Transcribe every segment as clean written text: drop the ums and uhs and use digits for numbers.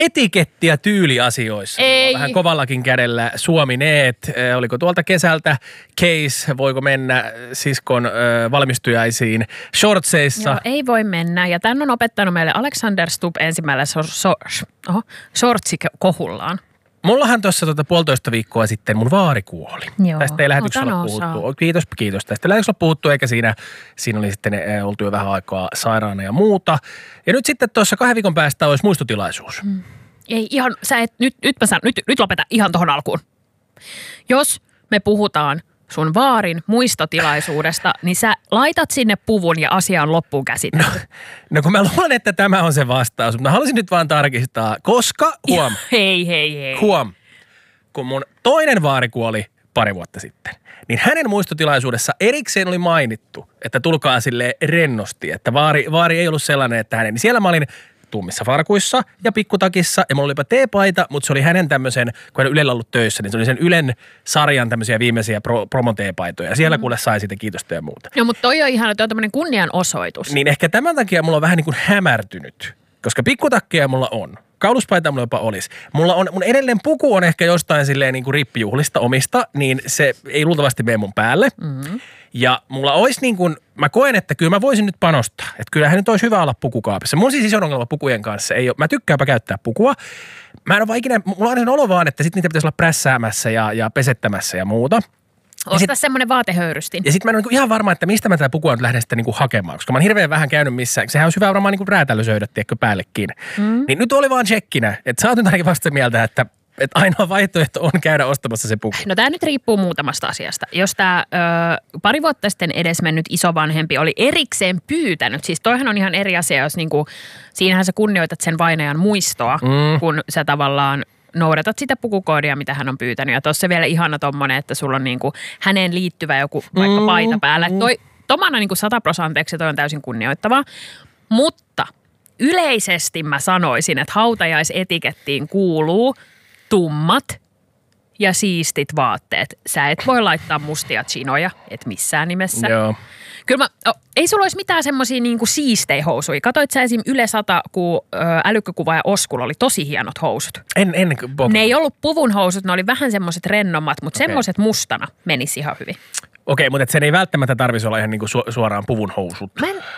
etikettiä tyyliasioissa. Ei. Vähän kovallakin kädellä Suomi.net. Oliko tuolta kesältä case, voiko mennä siskon valmistujaisiin shortseissa? Joo, ei voi mennä. Ja tämän on opettanut meille Alexander Stubb ensimmäisellä shortsikohullaan. Mullahan tuossa 1,5 viikkoa sitten mun vaari kuoli. Joo, Tästä ei lähetyksellä olla puhuttu. Kiitos. Tästä ei lähetyksellä puhuttu, eikä siinä oli sitten oltu jo vähän aikaa sairaana ja muuta. Ja nyt sitten tuossa 2 viikon päästä olisi muistotilaisuus. Ei ihan, nyt lopeta ihan tuohon alkuun. Jos me puhutaan sun vaarin muistotilaisuudesta, niin sä laitat sinne puvun ja asia on loppuun käsitelty. No kun mä luulen, että tämä on se vastaus, mutta mä haluaisin nyt vaan tarkistaa, koska Hei. Kun mun toinen vaari kuoli pari vuotta sitten, niin hänen muistotilaisuudessa erikseen oli mainittu, että tulkaa silleen rennosti, että vaari ei ollut sellainen, että hänen, niin siellä mä olin tummissa farkuissa ja pikkutakissa ja mulla olipa teepaita, mutta se oli hänen tämmöisen, kun hän Ylellä ollut töissä, niin se oli sen Ylen sarjan tämmöisiä viimeisiä promoteepaitoja. Ja siellä kuule sai siitä kiitosta ja muuta. Joo, mutta toi on ihan tämmöinen kunnianosoitus. Niin ehkä tämän takia mulla on vähän niin kuin hämärtynyt, koska pikkutakkia mulla on. Kauluspaita mulla jopa olisi. Mun edelleen puku on ehkä jostain silleen niin kuin rippijuhlista omista, niin se ei luultavasti mene mun päälle. Mm-hmm. Ja mulla olisi niin kuin, mä koen, että kyllä mä voisin nyt panostaa. Että kyllähän nyt olisi hyvä olla pukukaapissa. Mun siis iso ongelma pukujen kanssa ei ole. Mä tykkäänpä käyttää pukua. Mä en ole vaan ikinä, mulla on aina sen olo vaan, että sit niitä pitäisi olla prässäämässä ja pesettämässä ja muuta. Osta semmoinen vaatehöyrystin. Ja sitten mä en ole ihan varma, että mistä mä tätä pukua nyt lähden sitten niinku hakemaan, koska mä oon hirveän vähän käynyt missään. Sehän olisi hyvä varmaan niinku räätälösöydä, tiedätkö, päällekin. Niin nyt oli vaan tsekkinä, että sä oot nyt ainakin vasta mieltä, että ainoa vaihtoehto on käydä ostamassa se puku. No tämä nyt riippuu muutamasta asiasta. Jos tämä pari vuotta sitten edesmennyt isovanhempi oli erikseen pyytänyt, siis toihan on ihan eri asia, jos niinku, siinähän sä kunnioitat sen vainajan muistoa, kun sä tavallaan noudatat sitä pukukoodia, mitä hän on pyytänyt. Ja tuossa vielä ihana tommonen, että sulla on niinku häneen liittyvä joku vaikka paita päällä. Tomana niinku 100%, toi on täysin kunnioittavaa. Mutta yleisesti mä sanoisin, että hautajaisetikettiin kuuluu tummat ja siistit vaatteet. Sä et voi laittaa mustia chinoja, et missään nimessä. Joo. Kyllä ei sulla olisi mitään semmosia niinku siistejä housuja. Katoit sä esim. Yle 100, kun Älykkökuvaaja Oskulla oli tosi hienot housut. Ne ei ollut puvun housut, ne oli vähän semmoiset rennommat, mutta semmoiset mustana menisi ihan hyvin. Okei, mutta sen ei välttämättä tarvitsisi olla ihan niinku suoraan puvun housut.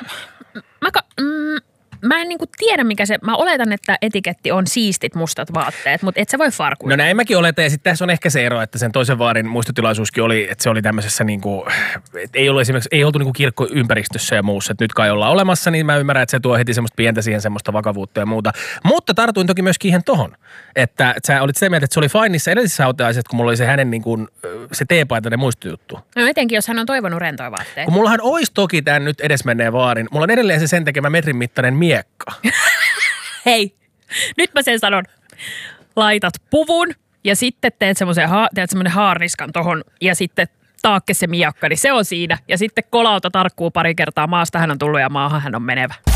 Mä en niinku tiedä, mikä se, mä oletan, että etiketti on siistit mustat vaatteet, mutta et sä voi farkuilla. No näin mäkin oletan, ja sitten tässä on ehkä se ero, että sen toisen vaarin muistotilaisuuskin oli, että se oli tämmöisessä niinku, ei ollut esimerkiksi, ei oltu niinku kirkkoympäristössä ja muussa, että nyt kai ollaan olemassa, niin mä ymmärrän, että se tuo heti semmoista pientä siihen semmoista vakavuutta ja muuta. Mutta tartuin toki myöskin ihan tohon, että sä olit sitä mieltä, että se oli fine niissä edellisissä hautajaisissa, kun mulla oli se hänen niinku, se teepaitainen muistojuttu. No etenkin, jos hän on toivonut rentoja vaatteet. Kun mullahan olisi toki tämän nyt edesmenneen vaarin, mulla on edelleen se sen tekemä metrin mittainen miekka. Hei, nyt mä sen sanon. Laitat puvun ja sitten teet semmoisen haarniskan tohon ja sitten taakke se miakka, niin se on siinä. Ja sitten kolauta tarkkuu pari kertaa, maasta hän on tullut ja maahan hän on menevä.